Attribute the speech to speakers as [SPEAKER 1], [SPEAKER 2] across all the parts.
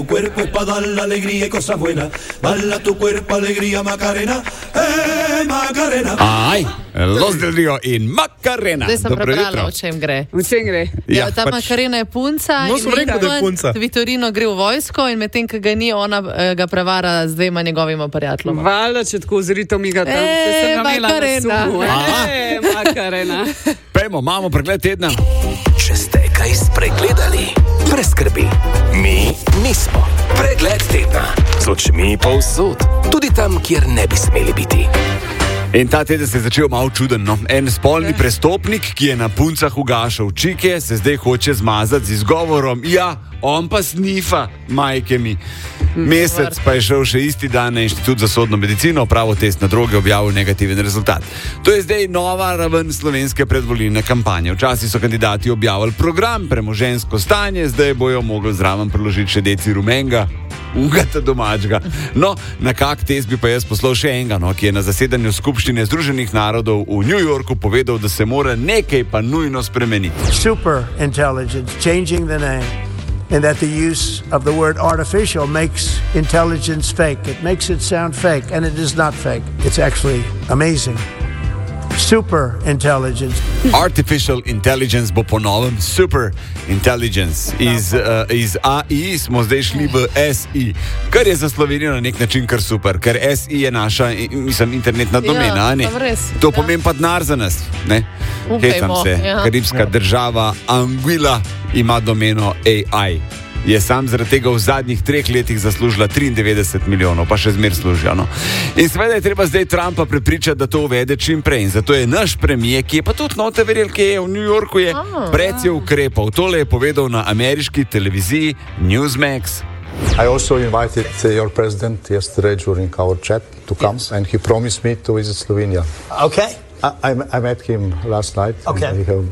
[SPEAKER 1] Tu cuerpo es para dar la alegría y cosas buenas. Bala tu cuerpo, alegría, Macarena. Macarena.
[SPEAKER 2] Aj, Los del Rio in Macarena.
[SPEAKER 3] Zdaj sem prebrala, o čem gre.
[SPEAKER 4] V čem gre?
[SPEAKER 3] Ja, ta Macarena je punca.
[SPEAKER 5] No, sem rekel, da je punca.
[SPEAKER 3] Vitorino gre v vojsko in medtem, ko ga ni, ona ga prevara z dvema njegovima prijateljoma.
[SPEAKER 4] Valjda, če tako zrito mi ga tam. Se sem namela na suhu. Macarena.
[SPEAKER 2] Pejmo, imamo pregled tedna.
[SPEAKER 6] Če ste kaj spregledali, brez skrbi. Mi nismo. Pregled tedna. Z očmi povsod. Tudi tam, kjer ne bi smeli biti.
[SPEAKER 2] In ta teden se je začel malo čuden, no. En spolni prestopnik, ki je na puncah ugašal čike, se zdaj hoče zmazati z izgovorom: ja, on pa snifa, majke mi. Mesec pa je šel še isti dan na Inštitut za sodno medicino, opravil test na droge, objavil negativen rezultat. To je zdaj nova raven slovenske predvolilne kampanje. Včasih so kandidati objavili program, premoženjsko stanje, zdaj bojo mogli zraven priložiti še deci rumenga, ugata domačega. No, na kak test bi pa jaz poslal še enega, no, ki je na zasedanju Skupščine Združenih narodov v New Yorku povedal, da se mora nekaj pa nujno spremeniti.
[SPEAKER 7] Super intelligence, changing the name. And that the use of the word artificial makes intelligence fake. It makes it sound fake, and it is not fake. It's actually amazing. Super intelligence.
[SPEAKER 2] Artificial intelligence bo po novem super intelligence. Iz AI smo zdaj šli v SI, kar je za Slovenijo na nek način kar super, ker SI je naša, mislim, internetna domena, ne? To pomeni pa denar za nas, ne? Hetam se, karibska država Anguilla ima domeno AI. Je sam zaradi tega v zadnjih 3 letih zaslužila 93 milijonov, pa še zmer služijo. No. In seveda je treba zdaj Trumpa prepričati, da to uvede čim prej. In zato je naš premier, ki je pa tudi note verjel, ki je v New Yorku, je precej ukrepal. Tole je povedal na ameriški televiziji Newsmax.
[SPEAKER 8] I also invited your president yesterday during our chat to come, and he promised me to visit Slovenia.
[SPEAKER 7] Okay.
[SPEAKER 8] I met him last night.
[SPEAKER 7] Okay.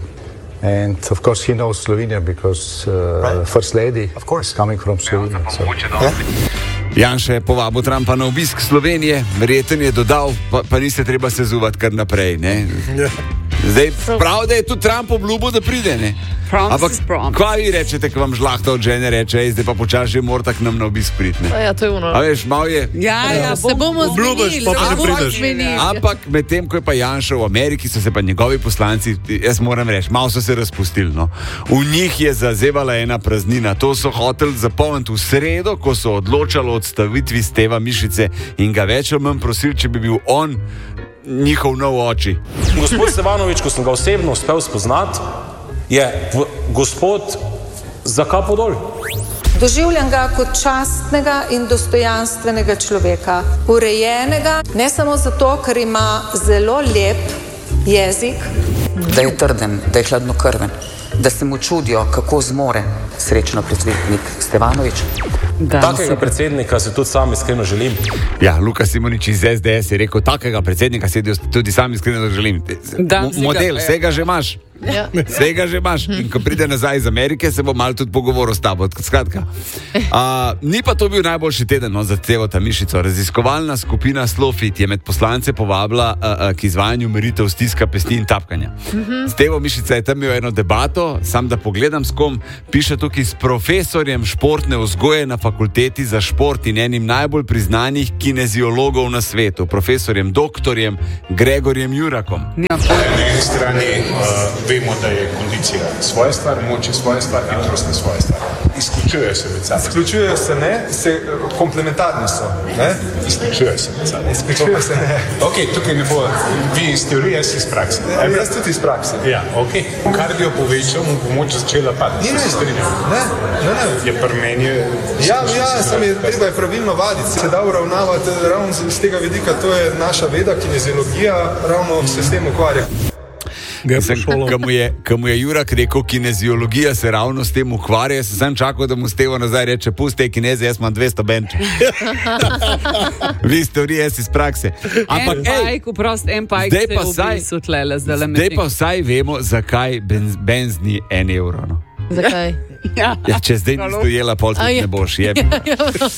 [SPEAKER 8] And of course he knows Slovenia because First Lady is coming from Slovenia. So.
[SPEAKER 2] Janša je povabil Trumpa na obisk Slovenije, verjeten je dodal, pa ni se treba sezuvati kar naprej, ne? Zdaj, prav, da je tudi Trump obljubil, da pride, ne? Ampak, kaj vi rečete, ko vam žlahta od žene reče, zdaj pa počasi že mora tak nam na obisk priti, ne?
[SPEAKER 3] Ja, to je ono.
[SPEAKER 2] A veš, malo je...
[SPEAKER 3] Ja, se bomo zmenili.
[SPEAKER 2] Ampak medtem, ko je pa Janša v Ameriki, so se pa njegovi poslanci, jaz moram reči, malo so se razpustili, no. V njih je zazevala ena praznina. To so hoteli zapolniti v sredo, ko so odločali o odstavitvi Steva Mišice in ga več ali manj prosili, če bi bil on njihov nov oči.
[SPEAKER 9] Gospod Stevanovič, ko sem ga osebno uspel spoznati, je gospod za kapo dol.
[SPEAKER 10] Doživljam ga kot častnega in dostojanstvenega človeka, urejenega, ne samo zato, ker ima zelo lep jezik.
[SPEAKER 11] Da je trden, da je hladnokrven, da se mu čudijo, kako zmore srečno predsednik Stevanovič.
[SPEAKER 9] Takega predsednika se tudi sam iskreno želim.
[SPEAKER 2] Ja, Luka Simonič iz SDS je rekel, takega predsednika se tudi sam iskreno želim. Model, vsega že imaš.
[SPEAKER 3] Ja.
[SPEAKER 2] Vsega že imaš. In ko pride nazaj iz Amerike, se bo malo tudi pogovoril s tabo. Skratka, ni pa to bil najboljši teden, no, za Stevota Mišico. Raziskovalna skupina Slofit je med poslance povabila k izvajanju meritev stiska pesti in tapkanja. Stevo Mišica je tam imel eno debato, sam da pogledam s kom, piše tukaj s profesorjem športne vzgoje na fakulteti za šport in enim najbolj priznanih kineziologov na svetu, profesorjem doktorjem Gregorjem Jurakom.
[SPEAKER 12] Na eni strani vemo, da je kondicija svoja stvar, moč je svoja stvar, hitrost je svoja stvar. Izključujejo se med sabo.
[SPEAKER 5] Izključujejo se ne, komplementarni so, ne?
[SPEAKER 12] Izključujejo se med sabo.
[SPEAKER 5] Izključujejo se ne.
[SPEAKER 12] Ok, tukaj ne bo, vi iz teorije, jaz iz prakse.
[SPEAKER 5] Jaz tudi iz prakse.
[SPEAKER 12] Ja, ok. Kardio povečal, mu bo moč začela padati.
[SPEAKER 5] Ne.
[SPEAKER 12] Je pri meni...
[SPEAKER 5] Ja, samo je treba je pravilno vaditi. Se da uravnavati ravno z tega vidika, to je naša veda, kineziologija, ravno se s tem ukvarja.
[SPEAKER 2] Ko mu je Jurak rekel, kineziologija se ravno s tem ukvarja, sem čakal, da mu Stevo nazaj reče, pusti kinezi, jaz imam 200 benč. Vi iz teorije, jaz iz prakse.
[SPEAKER 4] Ampak, en pajk se v bistvu tlele.
[SPEAKER 2] Zdaj pa vsaj vemo, zakaj benz ni 1 evro. No.
[SPEAKER 3] Zakaj?
[SPEAKER 2] Ja, če zdaj nisi dojela, pol tudi ne boš.